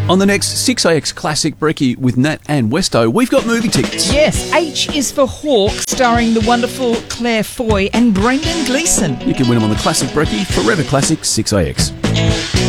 On the next 6AX Classic Brekkie with Nat and Westo, we've got movie tickets. Yes, H is for Hawk, starring the wonderful Claire Foy and Brendan Gleeson. You can win them on the Classic Brekkie, Forever Classic 6AX.